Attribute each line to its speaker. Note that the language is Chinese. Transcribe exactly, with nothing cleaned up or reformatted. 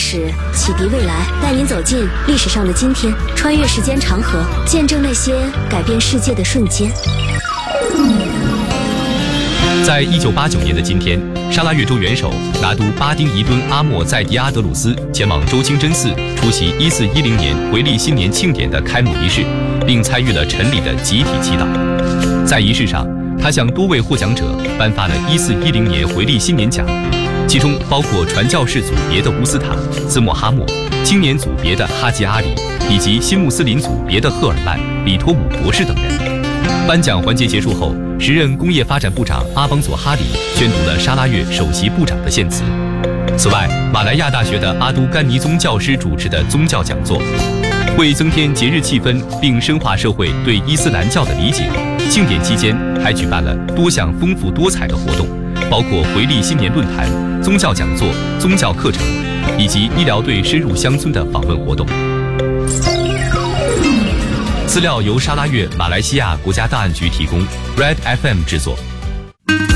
Speaker 1: 史，启迪未来，带您走进历史上的今天，穿越时间长河，见证那些改变世界的瞬间。
Speaker 2: 在一九八九年的今天，沙拉越州元首拿督巴丁伊敦阿莫在迪阿德鲁斯前往周清真寺出席一四一零年回历新年庆典的开幕仪式，并参与了晨礼的集体祈祷。在仪式上，他向多位获奖者颁发了一四一零年回历新年奖，其中包括传教士组别的乌斯塔兹莫哈默、青年组别的哈吉阿里以及新穆斯林组别的赫尔曼里托姆博士等人。颁奖环节结束后，时任工业发展部长阿邦佐哈里宣读了沙拉越首席部长的献辞。此外，马来亚大学的阿都甘尼宗教师主持的宗教讲座，为增添节日气氛并深化社会对伊斯兰教的理解，庆典期间还举办了多项丰富多彩的活动，包括回历新年论坛、宗教讲座、宗教课程，以及医疗队深入乡村的访问活动。资料由沙拉越马来西亚国家档案局提供 ，Red F M 制作。